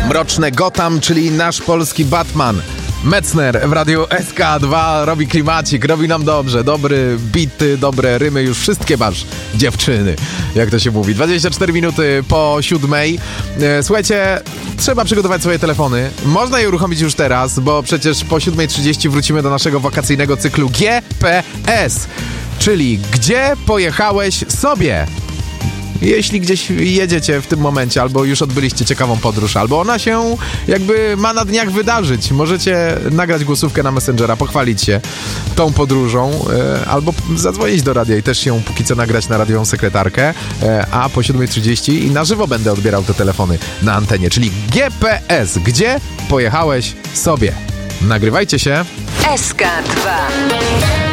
Mroczne Gotham, czyli nasz polski Batman. Metzner w radiu SK2 robi klimacik, robi nam dobrze. Dobry bity, dobre rymy, już wszystkie masz, dziewczyny, jak to się mówi. 24 minuty po 7:00. Słuchajcie, trzeba przygotować swoje telefony. Można je uruchomić już teraz, bo przecież po 7:30 wrócimy do naszego wakacyjnego cyklu GPS. Czyli gdzie pojechałeś sobie? Jeśli gdzieś jedziecie w tym momencie, albo już odbyliście ciekawą podróż, albo ona się jakby ma na dniach wydarzyć, możecie nagrać głosówkę na Messengera, pochwalić się tą podróżą, albo zadzwonić do radia i też się póki co nagrać na radiową sekretarkę, a po 7:30 i na żywo będę odbierał te telefony na antenie, czyli GPS. Gdzie pojechałeś sobie? Nagrywajcie się. SK2